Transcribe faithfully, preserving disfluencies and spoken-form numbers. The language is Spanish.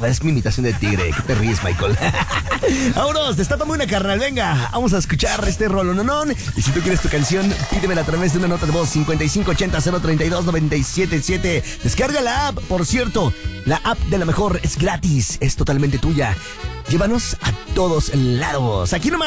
Es mi imitación de tigre. ¿Qué te ríes, Michael? Vámonos, destápame una, carnal. Venga, vamos a escuchar este rolononón. Y si tú quieres tu canción, pídemela a través de una nota de voz cincuenta y cinco ochenta cero treinta y dos noventa y siete siete. Descarga la app, por cierto. La app de La Mejor es gratis, es totalmente tuya. Llévanos a todos lados. Aquí nomás.